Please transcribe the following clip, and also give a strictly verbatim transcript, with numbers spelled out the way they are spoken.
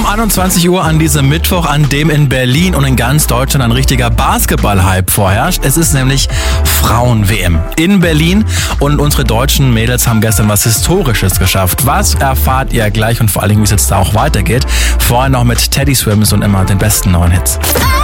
Um einundzwanzig Uhr an diesem Mittwoch, an dem in Berlin und in ganz Deutschland ein richtiger Basketball-Hype vorherrscht. Es ist nämlich Frauen-W M in Berlin und unsere deutschen Mädels haben gestern was Historisches geschafft. Was erfahrt ihr gleich und vor allen Dingen, wie es jetzt da auch weitergeht. Vorher noch mit Teddy Swims und immer den besten neuen Hits.